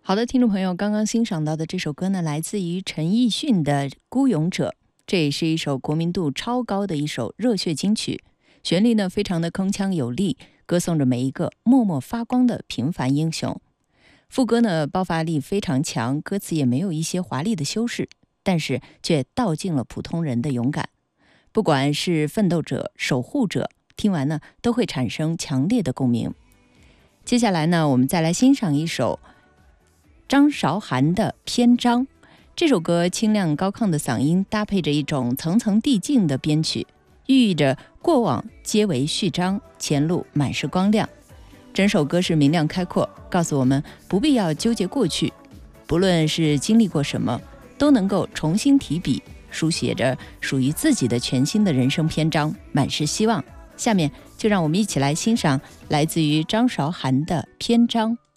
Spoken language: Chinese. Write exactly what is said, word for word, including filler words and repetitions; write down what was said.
好的，听众朋友，刚刚欣赏到的这首歌呢，来自于陈奕迅的《孤勇者》，这也是一首国民度超高的一首热血金曲，旋律呢非常的铿锵有力，歌颂着每一个默默发光的平凡英雄。副歌呢爆发力非常强，歌词也没有一些华丽的修饰，但是却道尽了普通人的勇敢。不管是奋斗者、守护者，听完呢都会产生强烈的共鸣。接下来呢，我们再来欣赏一首张韶涵的《篇章》。这首歌清亮高亢的嗓音搭配着一种层层递进的编曲，寓意着过往皆为序章，前路满是光亮。整首歌是明亮开阔，告诉我们不必要纠结过去，不论是经历过什么，都能够重新提笔，书写着属于自己的全新的人生篇章，满是希望。下面就让我们一起来欣赏来自于张韶涵的《篇章》。